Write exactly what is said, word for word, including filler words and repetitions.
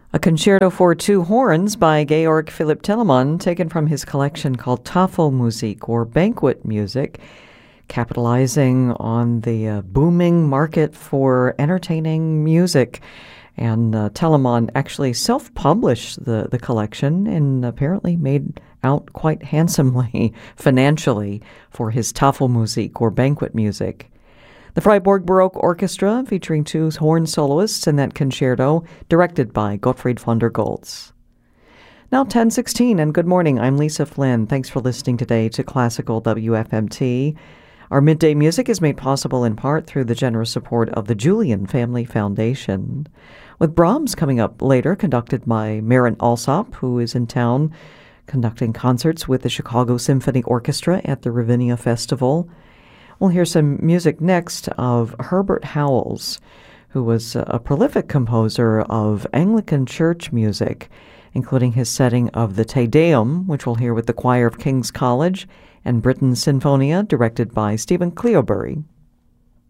A concerto for two horns by Georg Philipp Telemann, taken from his collection called Tafelmusik, or banquet music, capitalizing on the uh, booming market for entertaining music. And uh, Telemann actually self-published the, the collection and apparently made out quite handsomely financially for his Tafelmusik, or banquet music. The Freiburg Baroque Orchestra, featuring two horn soloists in that concerto, directed by Gottfried von der Goltz. Now ten sixteen, and good morning. I'm Lisa Flynn. Thanks for listening today to Classical W F M T. Our midday music is made possible in part through the generous support of the Julian Family Foundation. With Brahms coming up later, conducted by Maren Alsop, who is in town conducting concerts with the Chicago Symphony Orchestra at the Ravinia Festival. We'll hear some music next of Herbert Howells, who was a prolific composer of Anglican church music, including his setting of the Te Deum, which we'll hear with the Choir of King's College, and Britain's Sinfonia, directed by Stephen Cleobury.